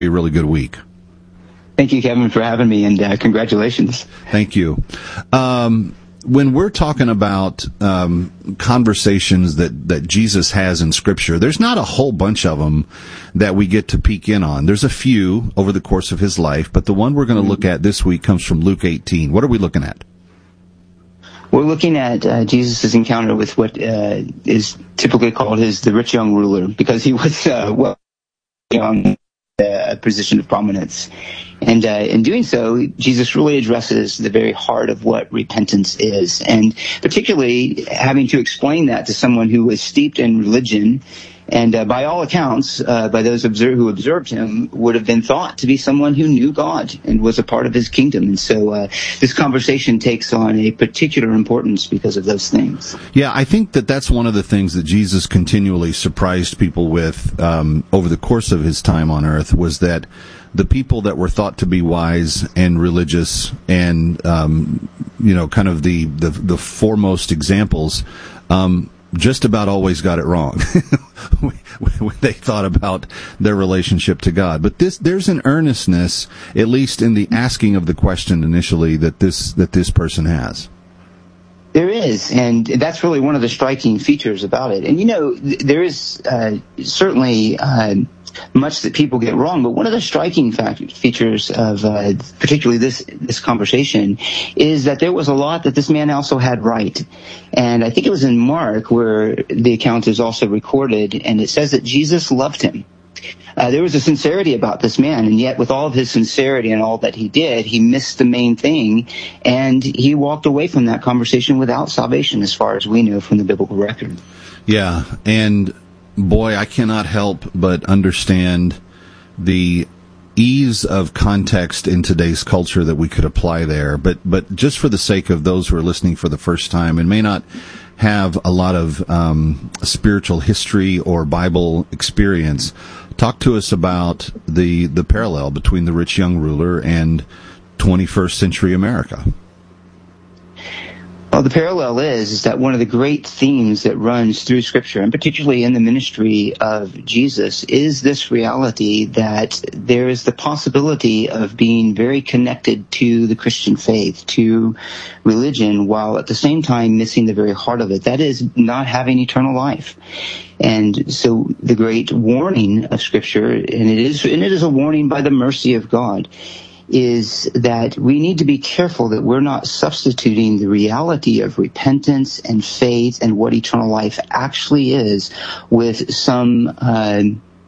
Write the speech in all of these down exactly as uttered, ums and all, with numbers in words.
a really good week. Thank you, Kevin, for having me, and uh, congratulations. Thank you. Um, when we're talking about um, conversations that, that Jesus has in Scripture, there's not a whole bunch of them that we get to peek in on. There's a few over the course of his life, but the one we're going to mm-hmm. look at this week comes from Luke eighteen. What are we looking at? We're looking at uh, Jesus' encounter with what uh, is typically called his the rich young ruler, because he was uh, well young, a position of prominence. And uh, in doing so, Jesus really addresses the very heart of what repentance is, and particularly having to explain that to someone who was steeped in religion, and uh, by all accounts, uh, by those observe, who observed him, would have been thought to be someone who knew God and was a part of his kingdom. And so uh, this conversation takes on a particular importance because of those things. Yeah, I think that that's one of the things that Jesus continually surprised people with um, over the course of his time on earth, was that the people that were thought to be wise and religious and, um, you know, kind of the, the, the foremost examples, um, just about always got it wrong when they thought about their relationship to God. But this, there's an earnestness, at least in the asking of the question initially, that this, that this person has. There is, and that's really one of the striking features about it. And, you know, there is uh, certainly uh, much that people get wrong, but one of the striking fact- features of uh, particularly this this conversation is that there was a lot that this man also had right. And I think it was in Mark where the account is also recorded, and it says that Jesus loved him. Uh, there was a sincerity about this man, and yet with all of his sincerity and all that he did, he missed the main thing, and he walked away from that conversation without salvation, as far as we know from the biblical record. Yeah, and boy, I cannot help but understand the ease of context in today's culture that we could apply there. But but just for the sake of those who are listening for the first time and may not have a lot of um, spiritual history or Bible experience, talk to us about the the parallel between the rich young ruler and twenty-first century America. Well, the parallel is, is that one of the great themes that runs through Scripture, and particularly in the ministry of Jesus, is this reality that there is the possibility of being very connected to the Christian faith, to religion, while at the same time missing the very heart of it. That is not having eternal life. And so the great warning of Scripture, and it is, and it is a warning by the mercy of God, is that we need to be careful that we're not substituting the reality of repentance and faith and what eternal life actually is with some uh,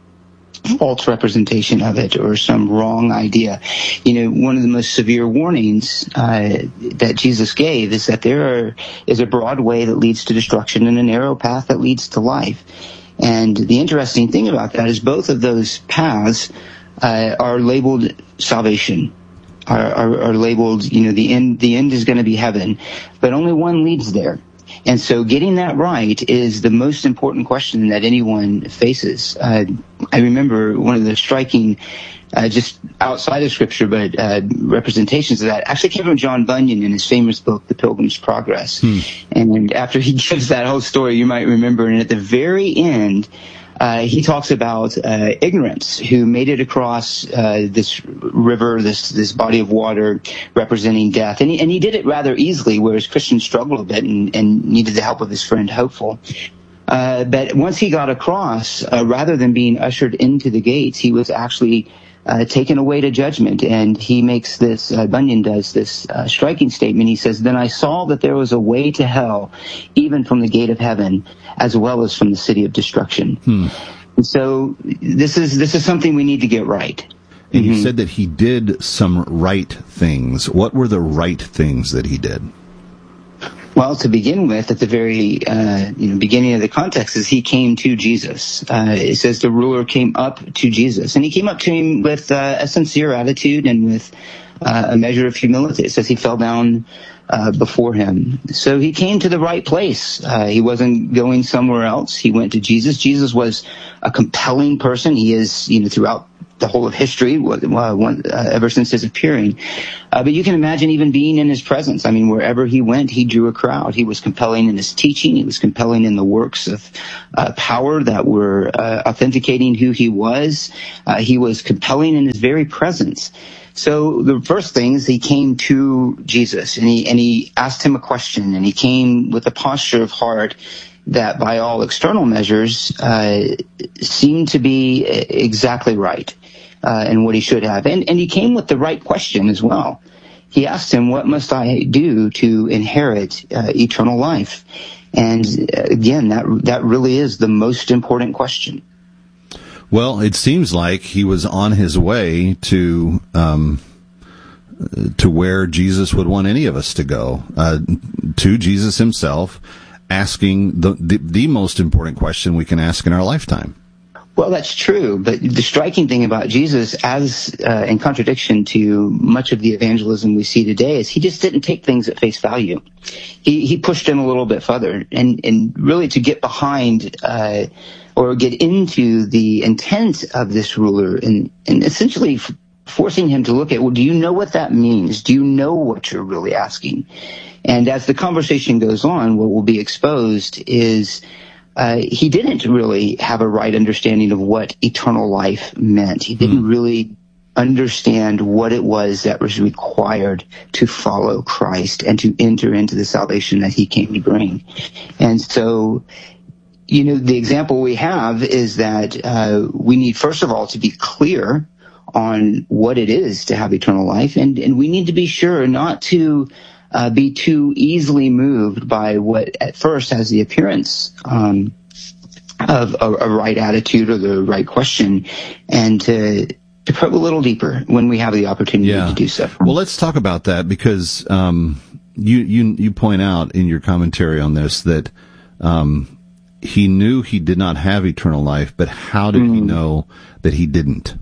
false representation of it or some wrong idea. You know, one of the most severe warnings uh, that Jesus gave is that there are, is a broad way that leads to destruction and a narrow path that leads to life. And the interesting thing about that is both of those paths Uh, are labeled salvation, are, are, are labeled, you know, the end, the end is going to be heaven, but only one leads there. And so getting that right is the most important question that anyone faces. Uh, I remember one of the striking, uh, just outside of Scripture, but uh, representations of that actually came from John Bunyan in his famous book, The Pilgrim's Progress. Hmm. And after he gives that whole story, you might remember, and at the very end, Uh, he talks about uh, ignorance who made it across uh, this river, this this body of water representing death. And he, and he did it rather easily, whereas Christian struggled a bit and, and needed the help of his friend Hopeful. Uh, but once he got across, uh, rather than being ushered into the gates, he was actually uh, taken away to judgment. And he makes this, uh, Bunyan does this uh, striking statement. He says, "Then I saw that there was a way to hell, even from the gate of heaven, as well as from the city of destruction." Hmm. And so this is this is something we need to get right. And mm-hmm. you said that he did some right things. What were the right things that he did? Well, to begin with, at the very uh, you know, beginning of the context, is he came to Jesus. Uh, it says the ruler came up to Jesus, and he came up to him with uh, a sincere attitude and with uh, a measure of humility. It says he fell down uh, before him. So he came to the right place. Uh, he wasn't going somewhere else. He went to Jesus. Jesus was a compelling person. He is, you know, throughout the whole of history, uh, one, uh, ever since his appearing. Uh, but you can imagine even being in his presence. I mean, wherever he went, he drew a crowd. He was compelling in his teaching. He was compelling in the works of uh, power that were uh, authenticating who he was. Uh, he was compelling in his very presence. So the first thing is he came to Jesus, and he and he asked him a question, and he came with a posture of heart that by all external measures uh, seemed to be exactly right uh, and what he should have. And, and he came with the right question as well. He asked him, what must I do to inherit uh, eternal life? And again, that that really is the most important question. Well, it seems like he was on his way to um, to where Jesus would want any of us to go, uh, to Jesus himself, asking the, the the most important question we can ask in our lifetime. Well, that's true, but the striking thing about Jesus, as uh, in contradiction to much of the evangelism we see today, is he just didn't take things at face value. He he pushed him a little bit further, and and really to get behind uh, or get into the intent of this ruler, and and essentially f- forcing him to look at, well, do you know what that means? Do you know what you're really asking? And as the conversation goes on, what will be exposed is uh, he didn't really have a right understanding of what eternal life meant. He didn't mm. really understand what it was that was required to follow Christ and to enter into the salvation that he came to bring. And so, you know, the example we have is that uh, we need, first of all, to be clear on what it is to have eternal life, and, and we need to be sure not to Uh, be too easily moved by what at first has the appearance um, of a, a right attitude or the right question, and to, to probe a little deeper when we have the opportunity yeah. to do so. Well, let's talk about that, because um, you, you you point out in your commentary on this that um, he knew he did not have eternal life, but how did mm. he know that he didn't?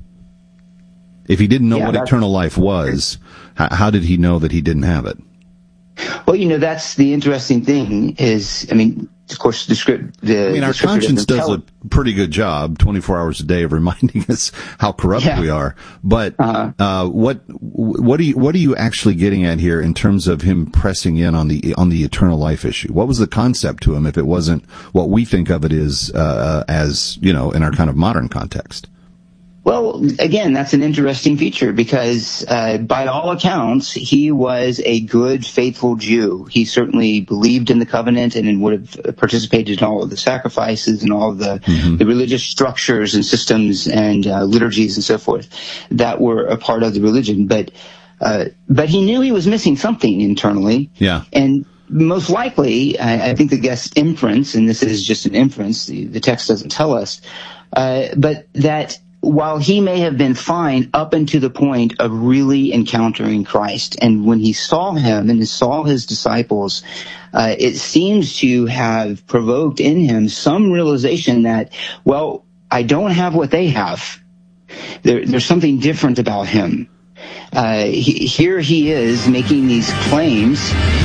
If he didn't know yeah, what eternal life was, how, how did he know that he didn't have it? Well, you know, that's the interesting thing is, I mean, of course, the script, the, I mean, our conscience does a pretty good job twenty-four hours a day of reminding us how corrupt yeah. we are. But, uh-huh. uh, what, what are you, what are you actually getting at here in terms of him pressing in on the, on the eternal life issue? What was the concept to him if it wasn't what we think of it is, uh, as, you know, in our kind of modern context? Well, again, that's an interesting feature because, uh, by all accounts, he was a good, faithful Jew. He certainly believed in the covenant and would have participated in all of the sacrifices and all of the, mm-hmm. the religious structures and systems and uh, liturgies and so forth that were a part of the religion. But, uh, but he knew he was missing something internally. Yeah. And most likely, I, I think the guest inference, and this is just an inference, the, the text doesn't tell us, uh, but that while he may have been fine up until the point of really encountering Christ, and when he saw him and saw his disciples, uh, it seems to have provoked in him some realization that, well, I don't have what they have. There, there's something different about him. Uh, he, here he is making these claims,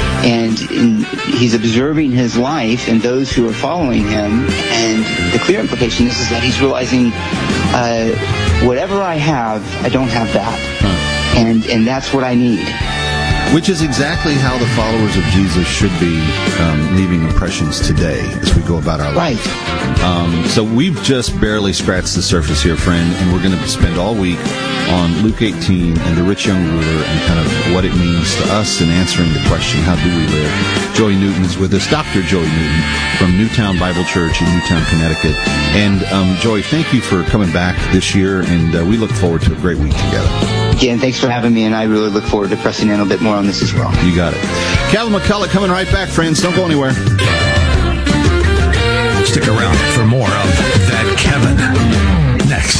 and in, he's observing his life and those who are following him, and the clear implication is, is that he's realizing, uh, whatever I have, I don't have that, huh. and and that's what I need. Which is exactly how the followers of Jesus should be um, leaving impressions today as we go about our life. Right. Um, so we've just barely scratched the surface here, friend, and we're going to spend all week on Luke eighteen and the rich young ruler and kind of what it means to us in answering the question, how do we live? Joey Newton is with us, Doctor Joey Newton from Newtown Bible Church in Newtown, Connecticut. And um, Joey, thank you for coming back this year, and uh, we look forward to a great week together. Again, thanks for having me, and I really look forward to pressing in a bit more on this as well. You got it. Calvin McCullough coming right back, friends. Don't go anywhere. Stick around for more of That Kevin next.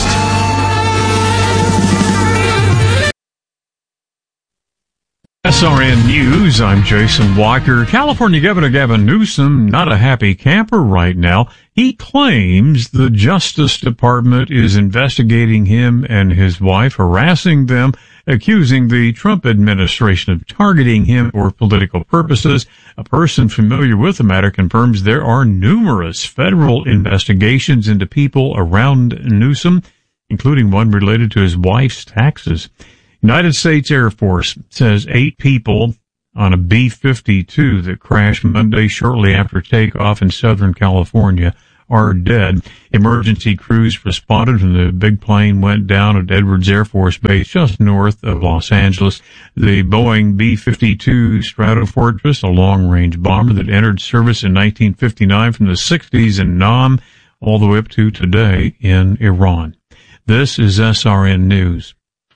S R N News, I'm Jason Walker. California Governor Gavin Newsom, not a happy camper right now. He claims the Justice Department is investigating him and his wife, harassing them, accusing the Trump administration of targeting him for political purposes. A person familiar with the matter confirms there are numerous federal investigations into people around Newsom. including one related to his wife's taxes. United States Air Force says eight people on a B fifty-two that crashed Monday shortly after takeoff in Southern California are dead. Emergency crews responded and the big plane went down at Edwards Air Force Base just north of Los Angeles. The Boeing B fifty-two Stratofortress, a long-range bomber that entered service in nineteen fifty-nine from the sixties in Nam all the way up to today in Iran. This is S R N News.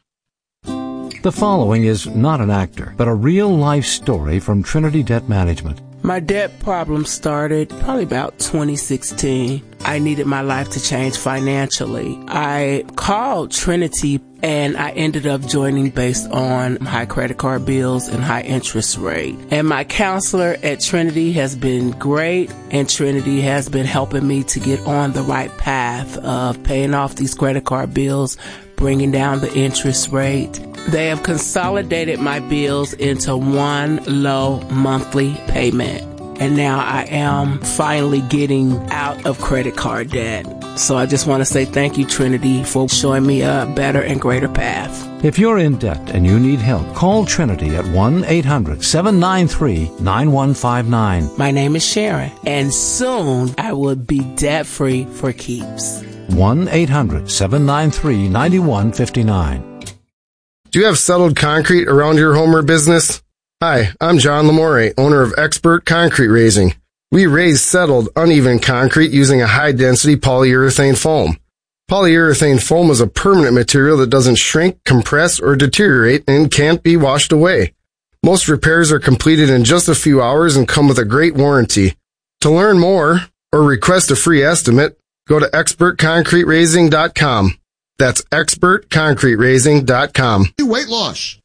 The following is not an actor, but a real-life story from Trinity Debt Management. My debt problem started probably about twenty sixteen. I needed my life to change financially. I called Trinity and I ended up joining based on high credit card bills and high interest rate. And my counselor at Trinity has been great, and Trinity has been helping me to get on the right path of paying off these credit card bills, bringing down the interest rate. They have consolidated my bills into one low monthly payment. And now I am finally getting out of credit card debt. So I just want to say thank you, Trinity, for showing me a better and greater path. If you're in debt and you need help, call Trinity at one eight hundred seven nine three nine one five nine. My name is Sharon, and soon I will be debt-free for keeps. one eight hundred seven nine three nine one five nine. Do you have settled concrete around your home or business? Hi, I'm John Lamore, owner of Expert Concrete Raising. We raise settled, uneven concrete using a high-density polyurethane foam. Polyurethane foam is a permanent material that doesn't shrink, compress, or deteriorate and can't be washed away. Most repairs are completed in just a few hours and come with a great warranty. To learn more or request a free estimate, go to expert concrete raising dot com. That's expert concrete raising dot com. Weight loss.